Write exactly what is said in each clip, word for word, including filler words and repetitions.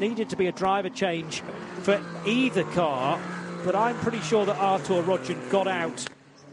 needed to be a driver change for either car, but I'm pretty sure that Artur Rodgin got out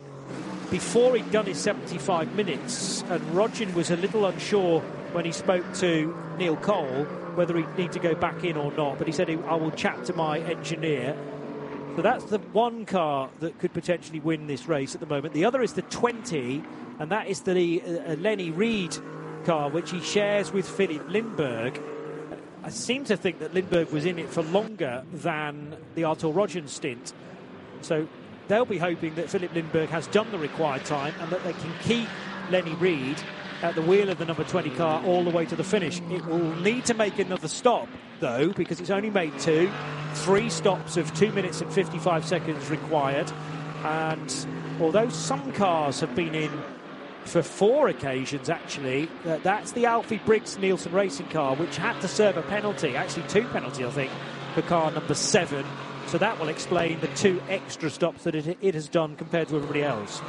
before he'd done his seventy-five minutes, and Rodgin was a little unsure when he spoke to Neil Cole whether he'd need to go back in or not, but he said, I will chat to my engineer. So that's the one car that could potentially win this race at the moment. The other is the twenty, and that is the uh, Lenny Reed car, which he shares with Philip Lindbergh. I seem to think that Lindbergh was in it for longer than the Artur Rodgin stint. So they'll be hoping that Philip Lindbergh has done the required time and that they can keep Lenny Reed at the wheel of the number twenty car all the way to the finish. It will need to make another stop, though, because it's only made two. Three stops of two minutes and fifty-five seconds required. And although some cars have been in for four occasions, actually, uh, that's the Alfie Briggs Nielsen racing car, which had to serve a penalty, actually two penalties, I think, for car number seven. So that will explain the two extra stops that it, it has done compared to everybody else.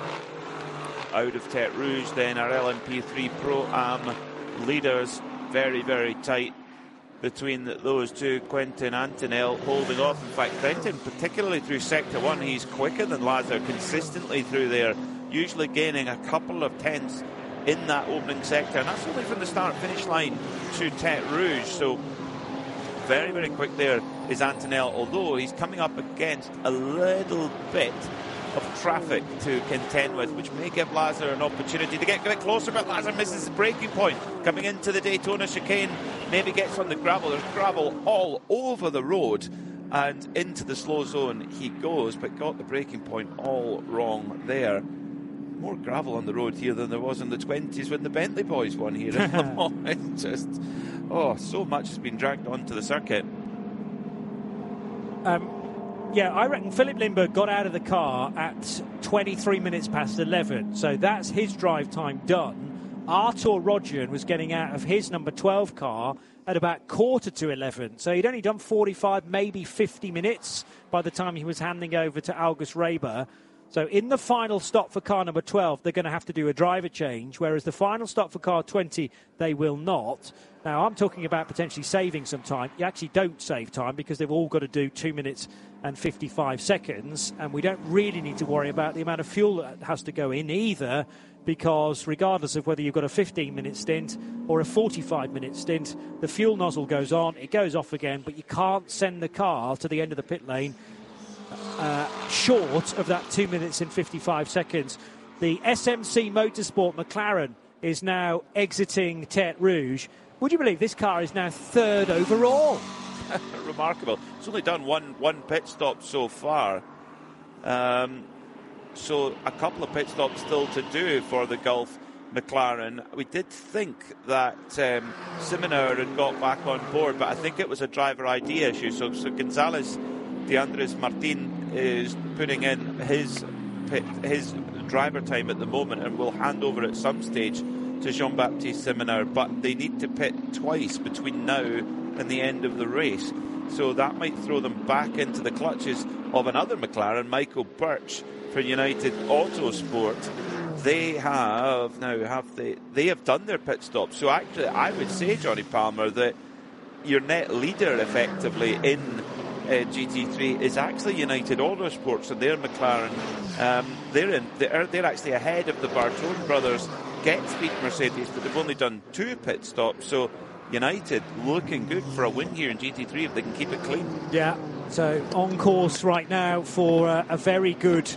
Out of Tete Rouge, then our L M P three Pro-Am leaders, very, very tight between those two. Quentin Antonell holding off. In fact, Quentin, particularly through Sector one, he's quicker than Lazar consistently through there, usually gaining a couple of tenths in that opening sector, and that's only from the start-finish line to Tete Rouge. So very, very quick there is Antonell, although he's coming up against a little bit of traffic to contend with, which may give Lazar an opportunity to get a bit closer, but Lazar misses the braking point coming into the Daytona chicane, maybe gets on the gravel. There's gravel all over the road, and into the slow zone he goes, but got the braking point all wrong there. More gravel on the road here than there was in the twenties when the Bentley boys won here in Le Mans. It's just, oh, so much has been dragged onto the circuit. Um, yeah, I reckon Philip Lindbergh got out of the car at twenty-three minutes past eleven, so that's his drive time done. Artur Rodgin was getting out of his number twelve car at about quarter to eleven, so he'd only done forty-five, maybe fifty minutes by the time he was handing over to August Reber. So in the final stop for car number twelve, they're going to have to do a driver change, whereas the final stop for car twenty, they will not. Now, I'm talking about potentially saving some time. You actually don't save time because they've all got to do two minutes and fifty-five seconds, and we don't really need to worry about the amount of fuel that has to go in either, because regardless of whether you've got a fifteen-minute stint or a forty-five minute stint, the fuel nozzle goes on, it goes off again, but you can't send the car to the end of the pit lane Uh, short of that two minutes and fifty-five seconds. The S M C Motorsport McLaren is now exiting Tete Rouge. Would you believe this car is now third overall? Remarkable. It's only done one one pit stop so far. Um, so a couple of pit stops still to do for the Gulf McLaren. We did think that um, Simonauer had got back on board, but I think it was a driver I D issue. So, so Gonzalez De Andres Martin is putting in his pit, his driver time at the moment, and will hand over at some stage to Jean-Baptiste Simonauer, but they need to pit twice between now and the end of the race, so that might throw them back into the clutches of another McLaren, Michael Birch, for United Autosport. They have now have they they have done their pit stop, so actually I would say, Johnny Palmer, that your net leader effectively in Uh, G T three is actually United Autosports, and their McLaren, um, they're in, they're, they're actually ahead of the Bartone brothers, Get Speed Mercedes, but they've only done two pit stops. So United looking good for a win here in G T three if they can keep it clean. Yeah, so on course right now for uh, a very good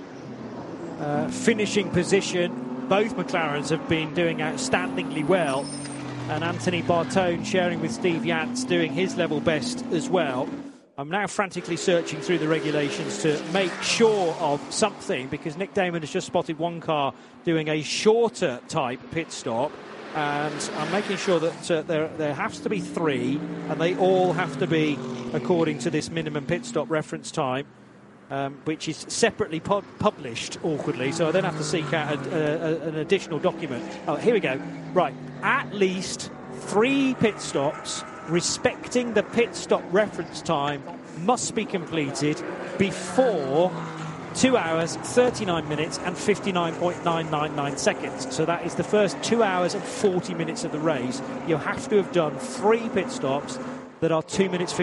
uh, finishing position. Both McLarens have been doing outstandingly well, and Anthony Bartone sharing with Steve Yance doing his level best as well. I'm now frantically searching through the regulations to make sure of something, because Nick Damon has just spotted one car doing a shorter type pit stop, and I'm making sure that uh, there there has to be three, and they all have to be according to this minimum pit stop reference time, um, which is separately pu- published awkwardly, so I then have to seek out a, a, an additional document. Oh, here we go. Right, at least three pit stops respecting the pit stop reference time must be completed before two hours, thirty-nine minutes and fifty-nine point nine nine nine seconds. So that is the first two hours and forty minutes of the race. You have to have done three pit stops that are two minutes